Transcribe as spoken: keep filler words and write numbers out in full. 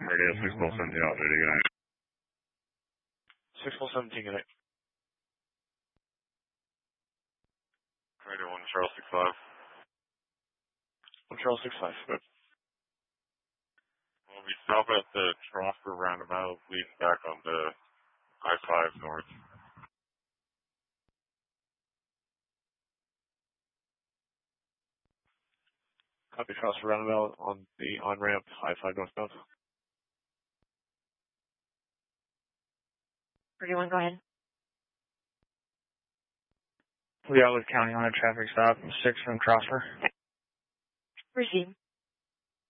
Radio six four seventeen out, ready, good night. six four seventeen, good night. Radio one Charles six five. one Charles six five, good. Well, we stop at the Trosper roundabout, lead back on the I five north. Copy cross roundabout on the on-ramp, I five northbound. thirty-one, go ahead. We are with County on a traffic stop, six from Trosper. Receive.